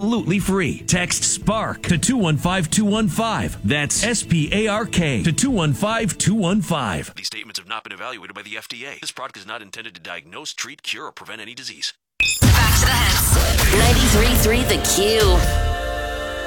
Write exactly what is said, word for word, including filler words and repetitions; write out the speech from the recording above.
absolutely free. Text SPARK to two one five two one five. That's S P A R K to two one five two one five. These statements have not been evaluated by the F D A. This product is not intended to diagnose, treat, cure, or prevent any disease. Back to the hits. ninety-three point three The Q.